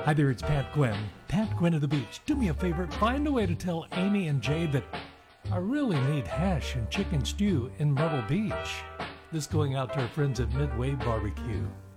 Hi there, it's Pat Quinn. Pat Quinn of the Beach. Do me a favor, find a way to tell Amy and Jay that I really need hash and chicken stew in Myrtle Beach. This going out to our friends at Midway Barbecue.